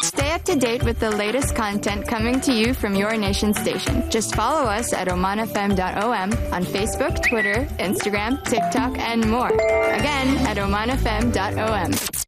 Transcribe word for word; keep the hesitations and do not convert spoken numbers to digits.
Stay up to date with the latest content coming to you from your nation station. Just follow us at oman f m dot o m on Facebook, Twitter, Instagram, TikTok, and more. Again, at oman f m dot o m.